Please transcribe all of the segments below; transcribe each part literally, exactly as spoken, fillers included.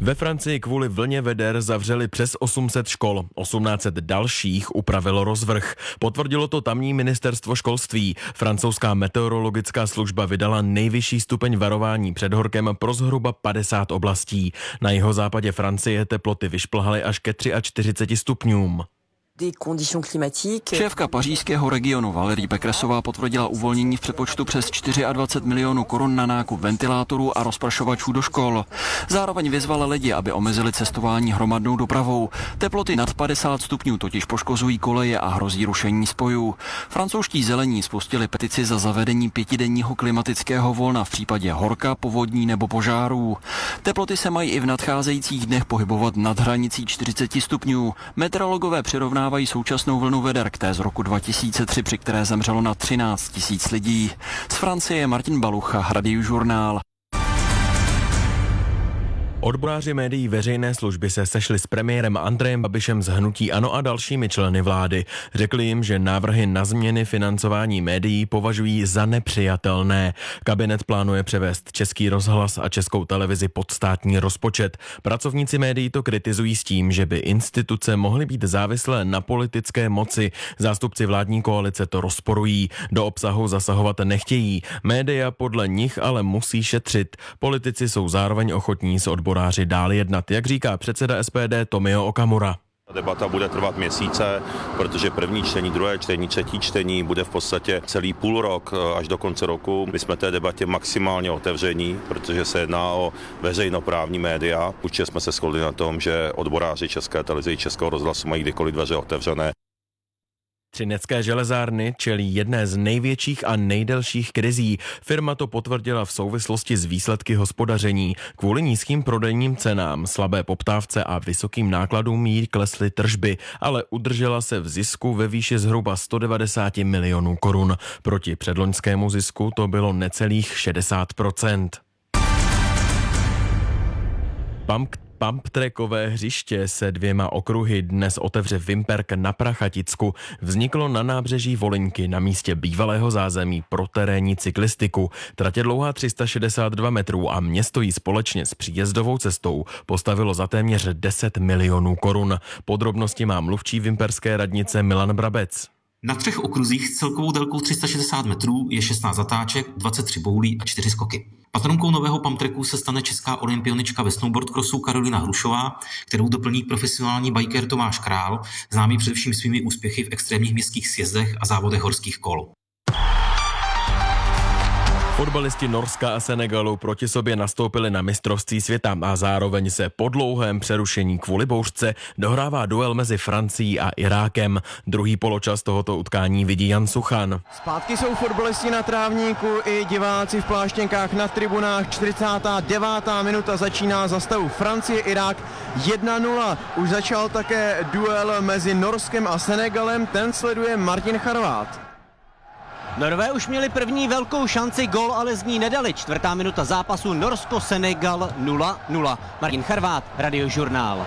Ve Francii kvůli vlně veder zavřeli přes osm set škol, osmnáct set dalších upravilo rozvrh. Potvrdilo to tamní ministerstvo školství. Francouzská meteorologická služba vydala nejvyšší stupeň varování před horkem pro zhruba padesát oblastí. Na jihozápadě Francie teploty vyšplhaly až ke čtyřiceti třem stupňům. Šéfka pařížského regionu Valérie Pécressová potvrdila uvolnění v přepočtu přes dvacet čtyři milionů korun na nákup ventilátorů a rozprašovačů do škol. Zároveň vyzvala lidi, aby omezili cestování hromadnou dopravou. Teploty nad padesát stupňů totiž poškozují koleje a hrozí rušení spojů. Francouzští zelení spustili petici za zavedení pětidenního klimatického volna v případě horka, povodní nebo požárů. Teploty se mají i v nadcházejících dnech pohybovat nad hranicí čtyřicet stupňů. Meteorologové přirovnávají současnou vlnu veder k té z roku dva tisíce tři, při které zemřelo na třináct tisíc lidí. Z Francie Martin Balucha, Radiožurnál. Odboráři médií veřejné služby se sešli s premiérem Andrejem Babišem z hnutí ANO a dalšími členy vlády. Řekli jim, že návrhy na změny financování médií považují za nepřijatelné. Kabinet plánuje převést Český rozhlas a Českou televizi pod státní rozpočet. Pracovníci médií to kritizují s tím, že by instituce mohly být závislé na politické moci. Zástupci vládní koalice to rozporují. Do obsahu zasahovat nechtějí. Média podle nich ale musí šetřit. Politici jsou zároveň ochotní s odboráři dál jednat, jak říká předseda S P D Tomio Okamura. Debata bude trvat měsíce, protože první čtení, druhé čtení, třetí čtení bude v podstatě celý půl rok až do konce roku. My jsme té debatě maximálně otevření, protože se jedná o veřejnoprávní média. Určitě jsme se shodli na tom, že odboráři České televize, Českého rozhlasu mají kdykoliv dveře otevřené. Třinecké železárny čelí jedné z největších a nejdelších krizí. Firma to potvrdila v souvislosti s výsledky hospodaření. Kvůli nízkým prodejním cenám, slabé poptávce a vysokým nákladům jí klesly tržby, ale udržela se v zisku ve výši zhruba sto devadesát milionů korun. Proti předloňskému zisku to bylo necelých šedesát procent. Pump Pumptrackové hřiště se dvěma okruhy dnes otevře Vimperk na Prachaticku. Vzniklo na nábřeží Volyňky na místě bývalého zázemí pro terénní cyklistiku. Trať je dlouhá tři sta šedesát dva metrů a město jí společně s příjezdovou cestou postavilo za téměř deset milionů korun. Podrobnosti má mluvčí vimperské radnice Milan Brabec. Na třech okruzích s celkovou délkou tři sta šedesát metrů je šestnáct zatáček, dvacet tři boulí a čtyři skoky. Patronkou nového pumptracku se stane česká olympionička ve snowboardcrossu Karolina Hrušová, kterou doplní profesionální biker Tomáš Král, známý především svými úspěchy v extrémních městských sjezdech a závodech horských kol. Fotbalisti Norska a Senegalu proti sobě nastoupili na mistrovství světa a zároveň se po dlouhém přerušení kvůli bouřce dohrává duel mezi Francií a Irákem. Druhý poločas tohoto utkání vidí Jan Suchan. Zpátky jsou fotbalisti na trávníku i diváci v pláštěnkách na tribunách. čtyřicátá devátá minuta začíná za stavu Francie-Irák jedna nula. Už začal také duel mezi Norskem a Senegalem, ten sleduje Martin Charvát. Norové už měli první velkou šanci, gól ale z ní nedali. Čtvrtá minuta zápasu, Norsko-Senegal nula nula. Martin Charvát, Radiožurnál.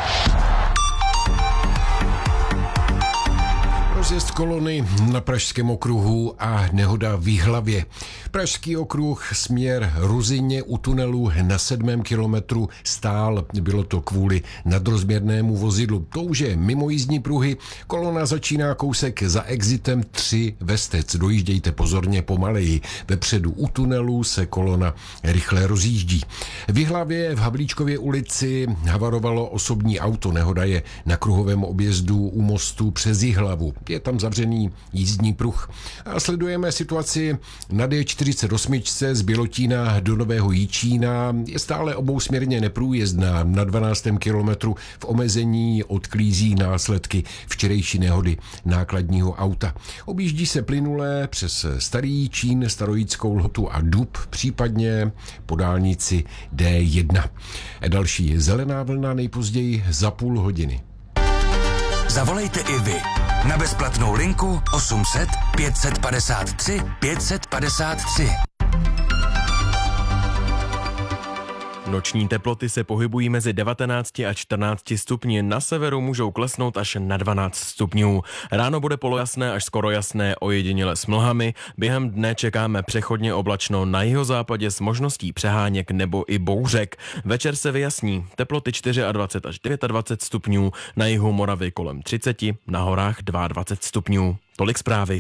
Rozjezd kolony na Pražském okruhu a nehoda v Jihlavě. Pražský okruh směr Ruzyně u tunelu na sedmém kilometru stál. Bylo to kvůli nadrozměrnému vozidlu. To už je mimo jízdní pruhy. Kolona začíná kousek za exitem tři Vestec. Dojíždějte pozorně pomaleji. Vepředu u tunelu se kolona rychle rozjíždí. V Jihlavě v Havlíčkově ulici havarovalo osobní auto. Nehoda je na kruhovém objezdu u mostu přes Jihlavu. Je tam zavřený jízdní pruh. A sledujeme situaci na D čtyřicet osm z Bělotína do Nového Jičína. Je stále obousměrně neprůjezdná. Na dvanáctém kilometru v omezení odklízí následky včerejší nehody nákladního auta. Objíždí se plynule přes Starý Jičín, Starojickou Lhotu a Dub, případně po dálnici D jedna. Další zelená vlna nejpozději za půl hodiny. Zavolejte i vy na bezplatnou linku osm set pět set padesát tři pět set padesát tři. Noční teploty se pohybují mezi devatenácti a čtrnácti stupni, na severu můžou klesnout až na dvanáct stupňů. Ráno bude polojasné až skoro jasné, ojediněle s mlhami. Během dne čekáme přechodně oblačno na jihozápadě s možností přeháněk nebo i bouřek. Večer se vyjasní, teploty dvacet čtyři až dvacet devět stupňů, na jihu Moravy kolem třicet, na horách dvacet dva stupňů. Tolik zprávy.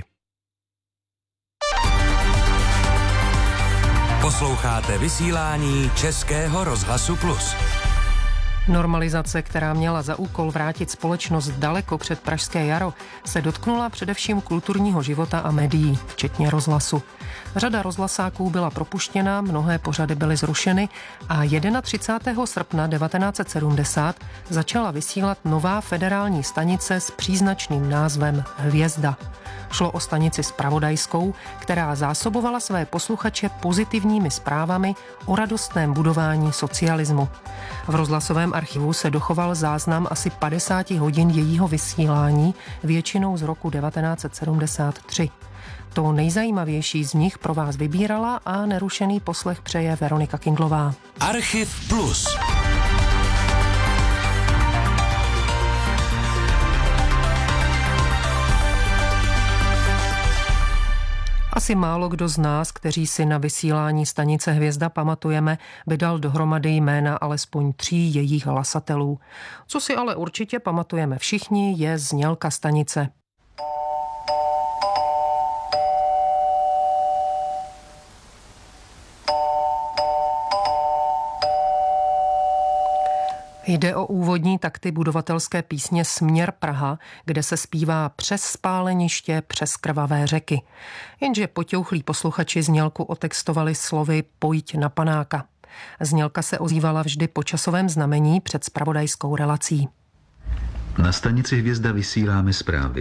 Posloucháte vysílání Českého rozhlasu Plus. Normalizace, která měla za úkol vrátit společnost daleko před pražské jaro, se dotknula především kulturního života a médií, včetně rozhlasu. Řada rozhlasáků byla propuštěna, mnohé pořady byly zrušeny a třicátého prvního srpna devatenáct set sedmdesát začala vysílat nová federální stanice s příznačným názvem Hvězda. Šlo o stanici zpravodajskou, která zásobovala své posluchače pozitivními zprávami o radostném budování socialismu. V rozhlasovém archivu se dochoval záznam asi padesát hodin jejího vysílání, většinou z roku devatenáct set sedmdesát tři. To nejzajímavější z nich pro vás vybírala a nerušený poslech přeje Veronika Kindlová. Archiv Plus. Asi málo kdo z nás, kteří si na vysílání stanice Hvězda pamatujeme, by dal dohromady jména alespoň tří jejich hlasatelů. Co si ale určitě pamatujeme všichni, je znělka stanice. Jde o úvodní takty budovatelské písně Směr Praha, kde se zpívá přes spáleniště, přes krvavé řeky. Jenže potěuchlí posluchači znělku otextovali slovy Pojď na panáka. Znělka se ozývala vždy po časovém znamení před zpravodajskou relací. Na stanici Hvězda vysíláme zprávy.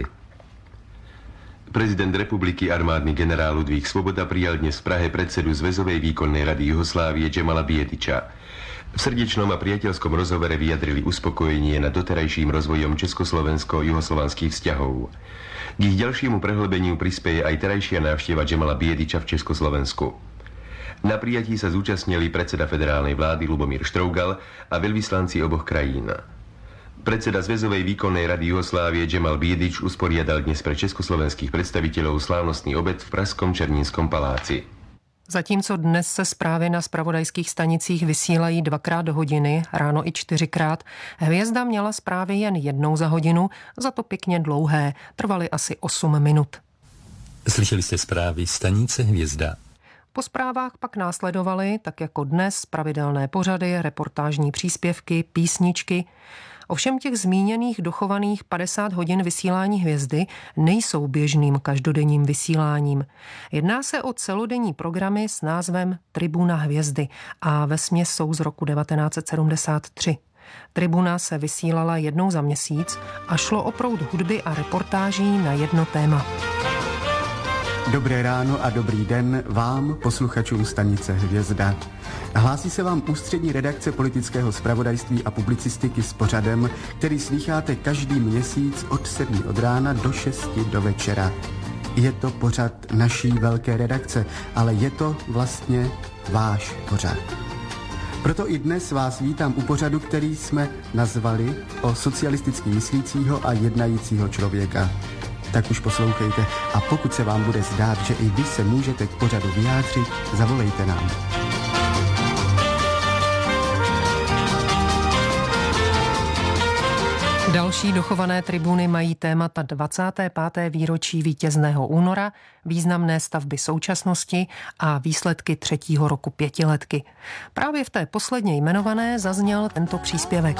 Prezident republiky armádny generál Ludvík Svoboda prijal dnes v Prahe predsedu Zväzovej výkonnej rady Juhoslávie Džemala Biediča. V srdečnom a priateľskom rozhovore vyjadrili uspokojenie nad doterajším rozvojom československo-juhoslovanských vzťahov. K ich ďalšiemu prehlbeniu prispeje aj terajšia návšteva Džemala Biediča v Československu. Na prijatí sa zúčastnili predseda federálnej vlády Lubomír Štrougal a veľvyslanci oboch krajín. Predseda Zväzovej výkonnej rady Juhoslávie Džemal Biedič usporiadal dnes pre československých predstaviteľov slávnostný obed v pražskom Černínskom paláci. Zatímco dnes se zprávy na zpravodajských stanicích vysílají dvakrát do hodiny, ráno i čtyřikrát, Hvězda měla zprávy jen jednou za hodinu, za to pěkně dlouhé, trvaly asi osm minut. Slyšeli jste zprávy stanice Hvězda. Po zprávách pak následovaly, tak jako dnes, pravidelné pořady, reportážní příspěvky, písničky. Ovšem těch zmíněných dochovaných padesát hodin vysílání Hvězdy nejsou běžným každodenním vysíláním. Jedná se o celodenní programy s názvem Tribuna Hvězdy a vesměs jsou z roku devatenáct set sedmdesát tři. Tribuna se vysílala jednou za měsíc a šlo o proud hudby a reportáží na jedno téma. Dobré ráno a dobrý den vám, posluchačům stanice Hvězda. Hlásí se vám ústřední redakce politického zpravodajství a publicistiky s pořadem, který slýcháte každý měsíc od sedmi od rána do šesti do večera. Je to pořad naší velké redakce, ale je to vlastně váš pořad. Proto i dnes vás vítám u pořadu, který jsme nazvali O socialisticky myslícího a jednajícího člověka. Tak už poslouchejte a pokud se vám bude zdát, že i vy se můžete k pořadu vyjádřit, zavolejte nám. Další dochované tribuny mají témata dvacátého pátého výročí vítězného února, významné stavby současnosti a výsledky třetího roku pětiletky. Právě v té posledně jmenované zazněl tento příspěvek.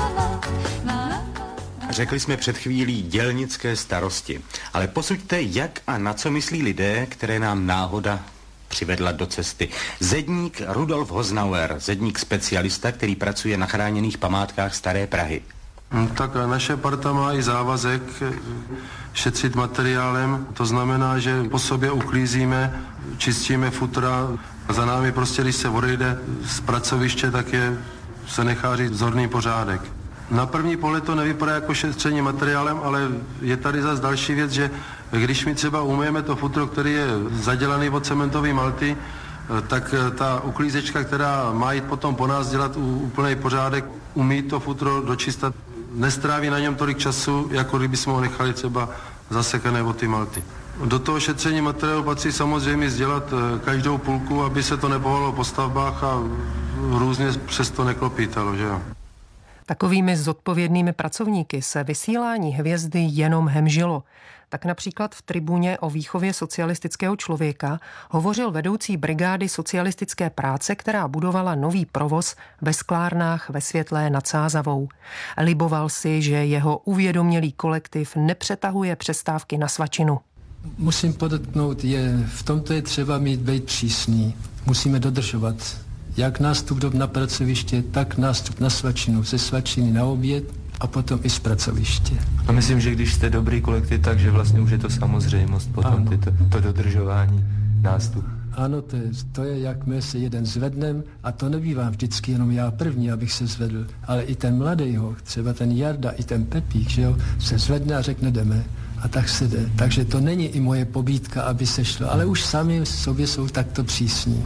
Řekli jsme před chvílí dělnické starosti, ale posuďte, jak a na co myslí lidé, které nám náhoda přivedla do cesty. Zedník Rudolf Hoznauer, zedník specialista, který pracuje na chráněných památkách Staré Prahy. Tak naše parta má i závazek šetřit materiálem, to znamená, že po sobě uklízíme, čistíme futra a za námi prostě, když se odejde z pracoviště, tak je se nechá říct vzorný pořádek. Na první pohled to nevypadá jako šetření materiálem, ale je tady zase další věc, že když my třeba umyjeme to futro, který je zadělaný od cementové malty, tak ta uklízečka, která má jít potom po nás dělat úplný pořádek, umí to futro dočistat, nestráví na něm tolik času, jako kdyby jsme ho nechali třeba zasekané od ty malty. Do toho šetření materiálu patří samozřejmě dělat každou půlku, aby se to nepohalo po stavbách a různě přes to neklopítalo, že jo. Takovými zodpovědnými pracovníky se vysílání Hvězdy jenom hemžilo. Tak například v tribuně o výchově socialistického člověka hovořil vedoucí brigády socialistické práce, která budovala nový provoz ve sklárnách ve Světlé nad Sázavou. Liboval si, že jeho uvědomělý kolektiv nepřetahuje přestávky na svačinu. Musím podotknout, je, v tomto je třeba mít být přísný. Musíme dodržovat jak nástup na pracoviště, tak nástup na svačinu, ze svačiny na oběd a potom i z pracoviště. A myslím, že když jste dobrý kolektiv, takže vlastně už je to samozřejmost potom tyto, to dodržování nástup. Ano, to je, to je, jak my se jeden zvednem, a to nebývá vždycky jenom já první, abych se zvedl, ale i ten mladý ho, třeba ten Jarda, i ten Pepík, že jo, se zvedne a řekne jdeme. A tak se jde. Takže to není i moje pobídka, aby se šlo, ale už sami sobě jsou takto přísní.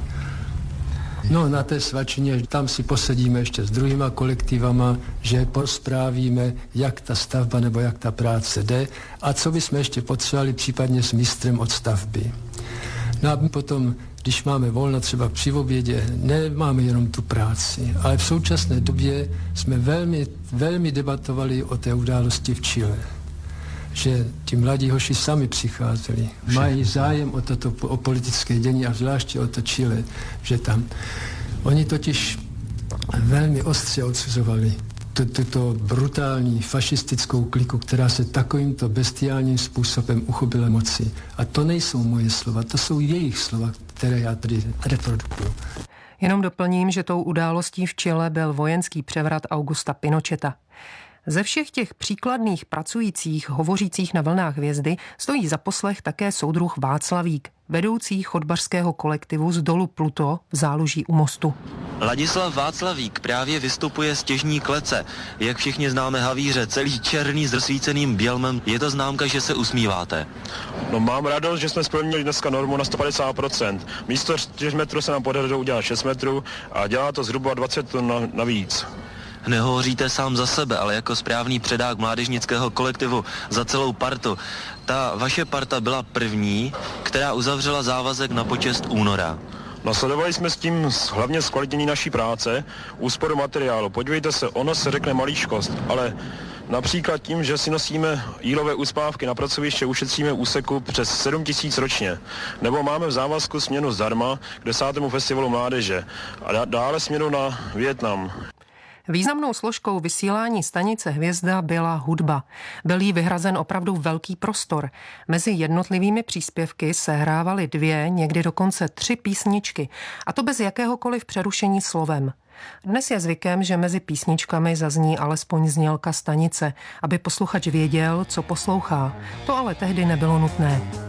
No, na té svačině, tam si posedíme ještě s druhýma kolektivama, že posprávíme, jak ta stavba nebo jak ta práce jde a co bychom ještě potřebovali případně s mistrem od stavby. No a potom, když máme volno třeba při obědě, nemáme jenom tu práci, ale v současné době jsme velmi, velmi debatovali o té události v Chile. Že ti mladí hoši sami přicházeli, mají zájem o, toto, o politické dění a zvláště o to Chile, že tam. Oni totiž velmi ostře odsuzovali tuto brutální fašistickou kliku, která se takovýmto bestiálním způsobem uchopila moci. A to nejsou moje slova, to jsou jejich slova, které já tady reprodukuju. Jenom doplním, že tou událostí v Chile byl vojenský převrat Augusta Pinocheta. Ze všech těch příkladných pracujících, hovořících na vlnách Hvězdy, stojí za poslech také soudruh Václavík, vedoucí chodbařského kolektivu z dolu Pluto v Záluží u Mostu. Ladislav Václavík právě vystupuje z těžní klece. Jak všichni známe havíře, celý černý s rozsvíceným bělmem, je to známka, že se usmíváte. No, mám radost, že jsme splnili dneska normu na sto padesát procent. Místo čtyři metrů se nám podařilo udělat šest metrů a dělá to zhruba dvacet tun navíc. Nehovoříte sám za sebe, ale jako správný předák mládežnického kolektivu za celou partu. Ta vaše parta byla první, která uzavřela závazek na počest února. Nasledovali jsme s tím hlavně zkvalitnění naší práce, úsporu materiálu. Podívejte se, ono se řekne malíčkost, ale například tím, že si nosíme jílové uspávky na pracoviště, ušetříme úseku přes sedm tisíc ročně. Nebo máme v závazku směnu zdarma k desátému festivalu mládeže a dále směnu na Vietnam. Významnou složkou vysílání stanice Hvězda byla hudba. Byl jí vyhrazen opravdu velký prostor. Mezi jednotlivými příspěvky se hrávaly dvě, někdy dokonce tři písničky, a to bez jakéhokoliv přerušení slovem. Dnes je zvykem, že mezi písničkami zazní alespoň znělka stanice, aby posluchač věděl, co poslouchá. To ale tehdy nebylo nutné.